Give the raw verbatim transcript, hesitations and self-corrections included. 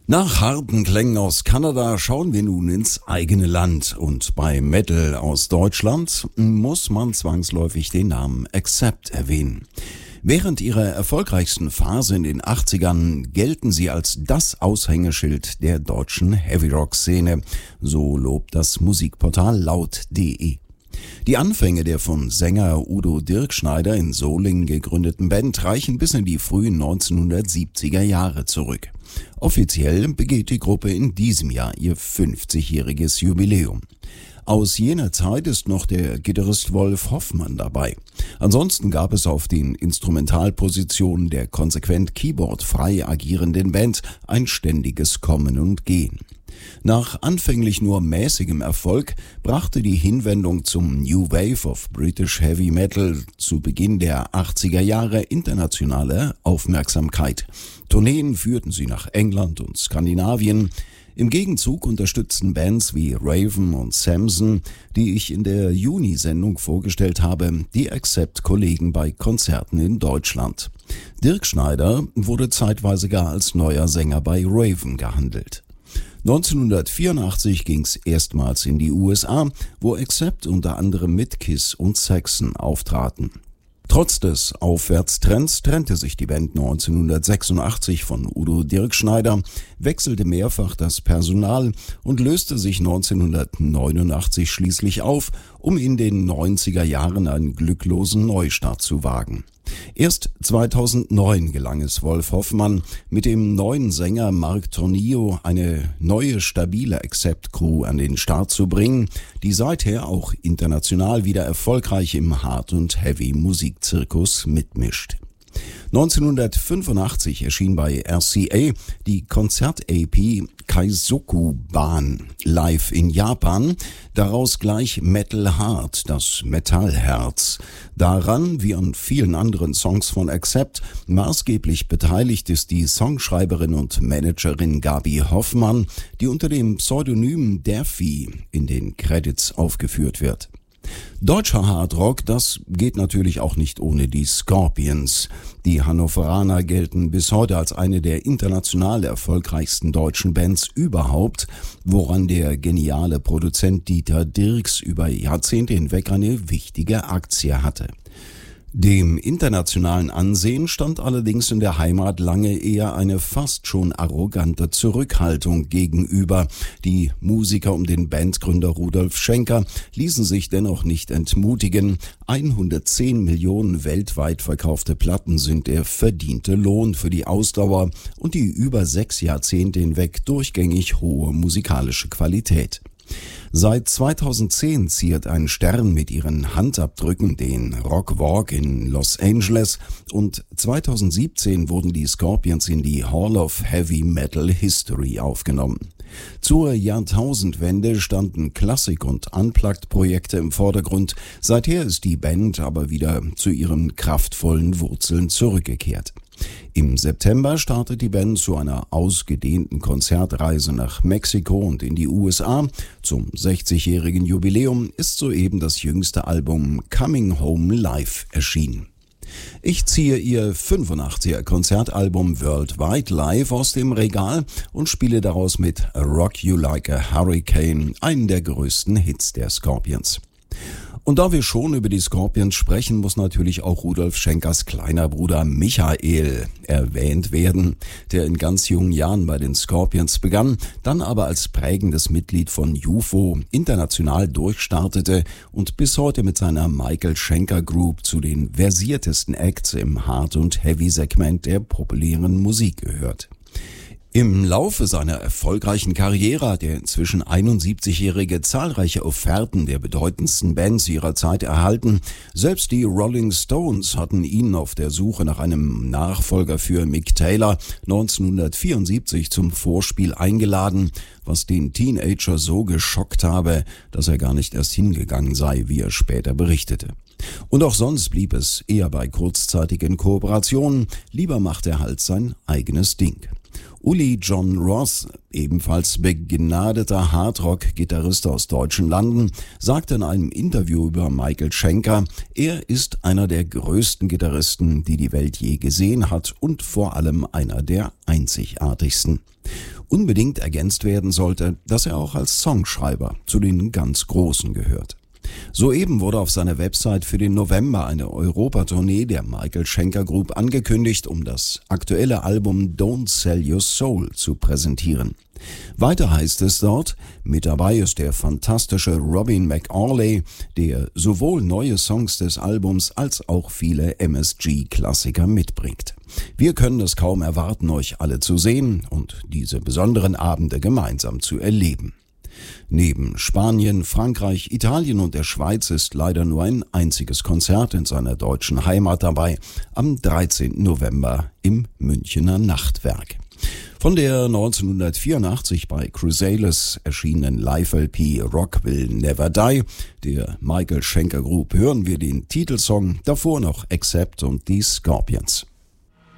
Nach harten Klängen aus Kanada schauen wir nun ins eigene Land und bei Metal aus Deutschland muss man zwangsläufig den Namen Accept erwähnen. Während ihrer erfolgreichsten Phase in den achtzigern gelten sie als das Aushängeschild der deutschen Heavy-Rock-Szene, so lobt das Musikportal laut punkt de. Die Anfänge der von Sänger Udo Dirkschneider in Solingen gegründeten Band reichen bis in die frühen neunzehnhundertsiebziger Jahre zurück. Offiziell begeht die Gruppe in diesem Jahr ihr fünfzigjähriges Jubiläum. Aus jener Zeit ist noch der Gitarrist Wolf Hoffmann dabei. Ansonsten gab es auf den Instrumentalpositionen der konsequent keyboardfrei agierenden Band ein ständiges Kommen und Gehen. Nach anfänglich nur mäßigem Erfolg brachte die Hinwendung zum New Wave of British Heavy Metal zu Beginn der achtziger Jahre internationale Aufmerksamkeit. Tourneen führten sie nach England und Skandinavien. Im Gegenzug unterstützten Bands wie Raven und Samson, die ich in der Juni-Sendung vorgestellt habe, die Accept-Kollegen bei Konzerten in Deutschland. Dirkschneider wurde zeitweise gar als neuer Sänger bei Raven gehandelt. neunzehnhundertvierundachtzig ging's erstmals in die U S A, wo Accept unter anderem mit Kiss und Saxon auftraten. Trotz des Aufwärtstrends trennte sich die Band neunzehnhundertsechsundachtzig von Udo Dirkschneider, wechselte mehrfach das Personal und löste sich neunzehnhundertneunundachtzig schließlich auf, um in den neunziger Jahren einen glücklosen Neustart zu wagen. Erst zweitausendneun gelang es Wolf Hoffmann, mit dem neuen Sänger Mark Tornillo eine neue, stabile Accept-Crew an den Start zu bringen, die seither auch international wieder erfolgreich im Hard- und Heavy-Musikzirkus mitmischt. neunzehnhundertfünfundachtzig erschien bei R C A die Konzert-A P Kaizoku-Ban live in Japan, daraus gleich Metal Heart, das Metallherz. Daran, wie an vielen anderen Songs von Accept, maßgeblich beteiligt ist die Songschreiberin und Managerin Gabi Hoffmann, die unter dem Pseudonym Daffy in den Credits aufgeführt wird. Deutscher Hardrock, das geht natürlich auch nicht ohne die Scorpions. Die Hannoveraner gelten bis heute als eine der international erfolgreichsten deutschen Bands überhaupt, woran der geniale Produzent Dieter Dierks über Jahrzehnte hinweg eine wichtige Aktie hatte. Dem internationalen Ansehen stand allerdings in der Heimat lange eher eine fast schon arrogante Zurückhaltung gegenüber. Die Musiker um den Bandgründer Rudolf Schenker ließen sich dennoch nicht entmutigen. hundertzehn Millionen weltweit verkaufte Platten sind der verdiente Lohn für die Ausdauer und die über sechs Jahrzehnte hinweg durchgängig hohe musikalische Qualität. Seit zweitausendzehn ziert ein Stern mit ihren Handabdrücken den Rock Walk in Los Angeles und zweitausendsiebzehn wurden die Scorpions in die Hall of Heavy Metal History aufgenommen. Zur Jahrtausendwende standen Klassik- und Unplugged-Projekte im Vordergrund, seither ist die Band aber wieder zu ihren kraftvollen Wurzeln zurückgekehrt. Im September startet die Band zu einer ausgedehnten Konzertreise nach Mexiko und in die U S A. Zum sechzigjährigen Jubiläum ist soeben das jüngste Album Coming Home Live erschienen. Ich ziehe ihr fünfundachtziger Konzertalbum Worldwide Live aus dem Regal und spiele daraus mit Rock You Like a Hurricane, einen der größten Hits der Scorpions. Und da wir schon über die Scorpions sprechen, muss natürlich auch Rudolf Schenkers kleiner Bruder Michael erwähnt werden, der in ganz jungen Jahren bei den Scorpions begann, dann aber als prägendes Mitglied von U F O international durchstartete und bis heute mit seiner Michael Schenker Group zu den versiertesten Acts im Hard- und Heavy-Segment der populären Musik gehört. Im Laufe seiner erfolgreichen Karriere hat der inzwischen einundsiebzigjährige zahlreiche Offerten der bedeutendsten Bands ihrer Zeit erhalten. Selbst die Rolling Stones hatten ihn auf der Suche nach einem Nachfolger für Mick Taylor neunzehnhundertvierundsiebzig zum Vorspiel eingeladen, was den Teenager so geschockt habe, dass er gar nicht erst hingegangen sei, wie er später berichtete. Und auch sonst blieb es eher bei kurzzeitigen Kooperationen, lieber macht er halt sein eigenes Ding. Uli John Ross, ebenfalls begnadeter Hardrock-Gitarrist aus deutschen Landen, sagte in einem Interview über Michael Schenker, er ist einer der größten Gitarristen, die die Welt je gesehen hat und vor allem einer der einzigartigsten. Unbedingt ergänzt werden sollte, dass er auch als Songschreiber zu den ganz Großen gehört. Soeben wurde auf seiner Website für den November eine Europatournee der Michael Schenker Group angekündigt, um das aktuelle Album Don't Sell Your Soul zu präsentieren. Weiter heißt es dort, mit dabei ist der fantastische Robin McAuley, der sowohl neue Songs des Albums als auch viele M S G-Klassiker mitbringt. Wir können es kaum erwarten, euch alle zu sehen und diese besonderen Abende gemeinsam zu erleben. Neben Spanien, Frankreich, Italien und der Schweiz ist leider nur ein einziges Konzert in seiner deutschen Heimat dabei, am dreizehnten November im Münchener Nachtwerk. Von der neunzehnhundertvierundachtzig bei Chrysalis erschienenen Live-L P Rock Will Never Die, der Michael Schenker Group, hören wir den Titelsong, davor noch Accept und die Scorpions.